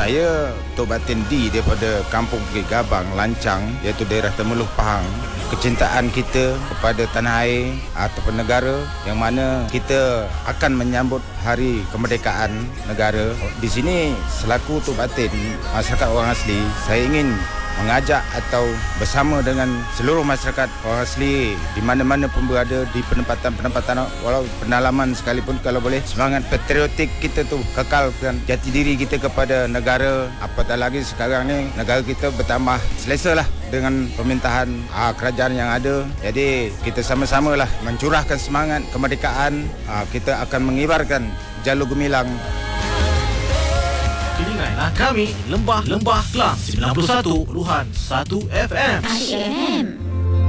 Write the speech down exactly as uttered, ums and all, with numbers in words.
Saya Tok Batin D daripada Kampung Bukit Gabang, Lancang, iaitu daerah Temeloh, Pahang. Kecintaan kita kepada tanah air ataupun negara yang mana kita akan menyambut hari kemerdekaan negara. Di sini selaku Tok Batin masyarakat orang asli, saya ingin mengajak atau bersama dengan seluruh masyarakat orang asli di mana-mana pun berada di penempatan-penempatan walau pendalaman sekalipun, kalau boleh semangat patriotik kita tu kekalkan jati diri kita kepada negara. Apatah lagi sekarang ni negara kita bertambah selesa lah dengan pemerintahan aa, kerajaan yang ada. Jadi kita sama-sama lah mencurahkan semangat kemerdekaan. Aa, kita akan mengibarkan jalur gemilang. Telingai kami Lembah Lembah Kelang sembilan puluh satu perpuluhan satu F M. I M